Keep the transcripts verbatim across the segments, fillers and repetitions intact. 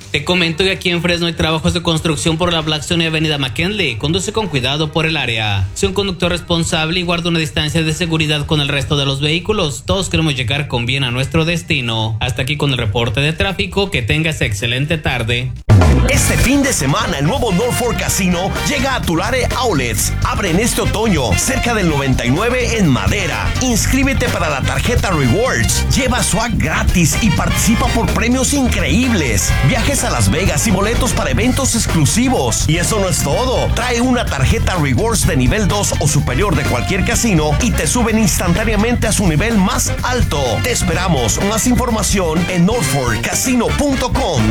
Te comento que aquí en Fresno hay trabajos de construcción por la Blackstone y Avenida McKinley. Conduce con cuidado por el área. Sé un conductor responsable y guarda una distancia de seguridad con el resto de los vehículos. Todos queremos llegar con bien a nuestro destino. Hasta aquí con el reporte de tráfico. Que tengas excelente tarde. Este fin de semana el nuevo Norfolk Casino llega a Tulare Outlets. Abre en este otoño cerca del noventa y nueve en Madera. Inscríbete para la tarjeta Rewards. Lleva swag gratis y participa por premios increíbles. Viajes a Las Vegas y boletos para eventos exclusivos. Y eso no es todo. Trae una tarjeta Rewards de nivel dos o superior de cualquier casino y te suben instantáneamente a su nivel más alto. Te esperamos. Más información en norfolk casino punto com.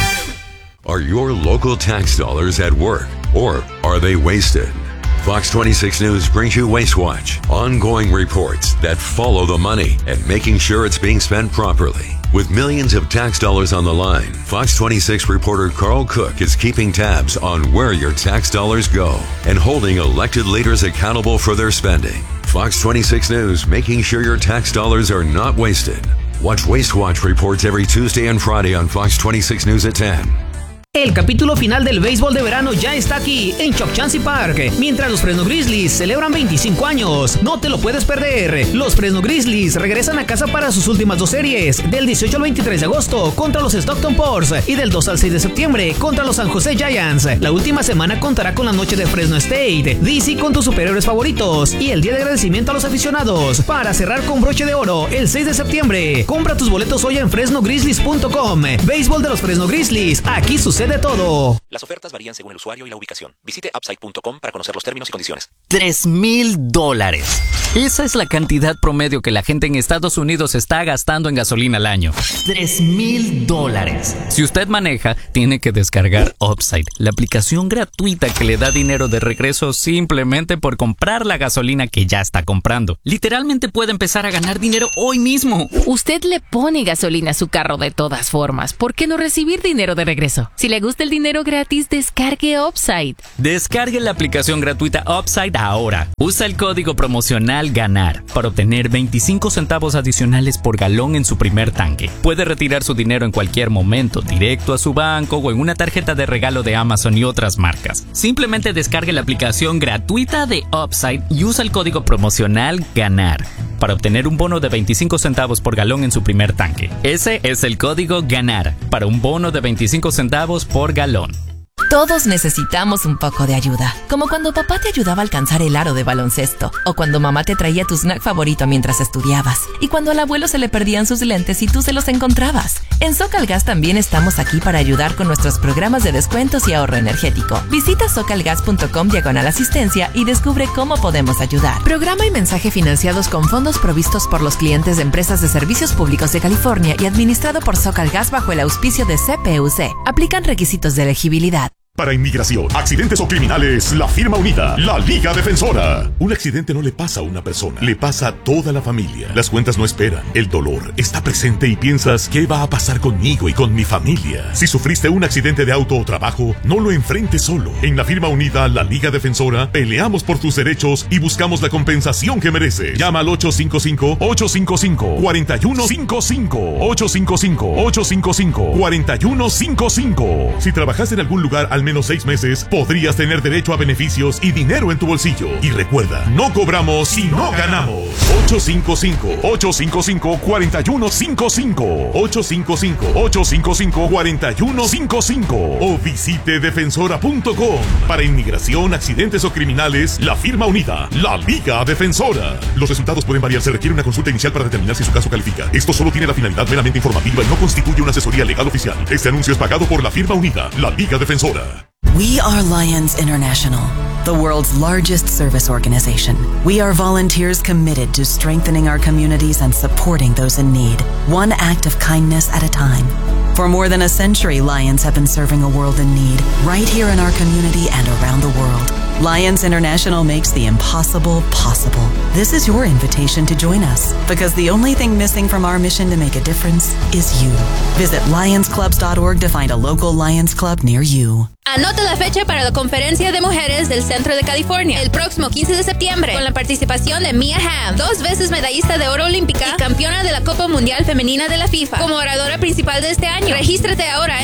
Are your local tax dollars at work, or are they wasted? Fox twenty-six News brings you Waste Watch, ongoing reports that follow the money and making sure it's being spent properly. With millions of tax dollars on the line, Fox twenty-six reporter Carl Cook is keeping tabs on where your tax dollars go and holding elected leaders accountable for their spending. Fox twenty-six News, making sure your tax dollars are not wasted. Watch Waste Watch reports every Tuesday and Friday on Fox twenty-six News at ten. El capítulo final del béisbol de verano ya está aquí en Choctansy Park, mientras los Fresno Grizzlies celebran veinticinco años. No te lo puedes perder. Los Fresno Grizzlies regresan a casa para sus últimas dos series, del dieciocho al veintitrés de agosto contra los Stockton Ports y del dos al seis de septiembre contra los San Jose Giants. La última semana contará con la noche de Fresno State, D C con tus superhéroes favoritos y el día de agradecimiento a los aficionados para cerrar con broche de oro el seis de septiembre. Compra tus boletos hoy en fresno grizzlies punto com. Béisbol de los Fresno Grizzlies, aquí sucede de todo. Las ofertas varían según el usuario y la ubicación. Visite upside punto com para conocer los términos y condiciones. Tres mil dólares. Esa es la cantidad promedio que la gente en Estados Unidos está gastando en gasolina al año. Tres mil dólares. Si usted maneja, tiene que descargar Upside, la aplicación gratuita que le da dinero de regreso simplemente por comprar la gasolina que ya está comprando. Literalmente puede empezar a ganar dinero hoy mismo. Usted le pone gasolina a su carro de todas formas. ¿Por qué no recibir dinero de regreso? Si le gusta el dinero gratis, descargue Upside. Descargue la aplicación gratuita Upside ahora. Usa el código promocional GANAR para obtener veinticinco centavos adicionales por galón en su primer tanque. Puede retirar su dinero en cualquier momento, directo a su banco o en una tarjeta de regalo de Amazon y otras marcas. Simplemente descargue la aplicación gratuita de Upside y usa el código promocional GANAR para obtener un bono de veinticinco centavos por galón en su primer tanque. Ese es el código GANAR para un bono de veinticinco centavos por galón. Todos necesitamos un poco de ayuda, como cuando papá te ayudaba a alcanzar el aro de baloncesto, o cuando mamá te traía tu snack favorito mientras estudiabas, y cuando al abuelo se le perdían sus lentes y tú se los encontrabas. En SoCalGas también estamos aquí para ayudar con nuestros programas de descuentos y ahorro energético. Visita socalgas punto com diagonal asistencia y descubre cómo podemos ayudar. Programa y mensaje financiados con fondos provistos por los clientes de empresas de servicios públicos de California y administrado por SoCalGas bajo el auspicio de C P U C. Aplican requisitos de elegibilidad. Para inmigración, accidentes o criminales, la firma unida, la Liga Defensora. Un accidente no le pasa a una persona, le pasa a toda la familia. Las cuentas no esperan, el dolor está presente y piensas, ¿qué va a pasar conmigo y con mi familia? Si sufriste un accidente de auto o trabajo, no lo enfrentes solo. En la firma unida, la Liga Defensora, peleamos por tus derechos y buscamos la compensación que mereces. Llama al ocho cinco cinco, ocho cinco cinco, cuatro uno cinco cinco, ocho cinco cinco, ocho cinco cinco, cuatro uno cinco cinco. Si trabajas en algún lugar al menos seis meses, podrías tener derecho a beneficios y dinero en tu bolsillo. Y recuerda, no cobramos si no ganamos. ocho cinco cinco, ocho cinco cinco, cuatro uno cinco cinco, ocho cinco cinco, ocho cinco cinco, cuatro uno cinco cinco o visite defensora punto com. Para inmigración, accidentes o criminales, la firma unida, la Liga Defensora. Los resultados pueden variar, se requiere una consulta inicial para determinar si su caso califica. Esto solo tiene la finalidad meramente informativa y no constituye una asesoría legal oficial. Este anuncio es pagado por la firma unida, la Liga Defensora. We are Lions International, the world's largest service organization. We are volunteers committed to strengthening our communities and supporting those in need, one act of kindness at a time. For more than a century, Lions have been serving a world in need, right here in our community and around the world. Lions International makes the impossible possible. This is your invitation to join us, because the only thing missing from our mission to make a difference is you. Visit lions clubs dot org to find a local Lions Club near you. Anota la fecha para la Conferencia de Mujeres del Centro de California, el próximo quince de septiembre, con la participación de Mia Hamm, dos veces medallista de oro olímpica y campeona de la Copa Mundial Femenina de la FIFA, como oradora principal de este año. Regístrate ahora en C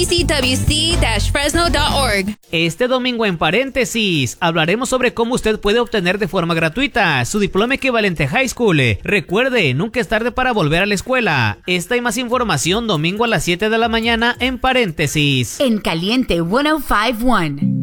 c c w c dash fresno dot org. Este domingo en Paréntesis hablaremos sobre cómo usted puede obtener de forma gratuita su diploma equivalente High School. Recuerde, nunca es tarde para volver a la escuela. Esta y más información domingo a las siete de la mañana en Paréntesis. En Caliente ciento cincuenta y uno.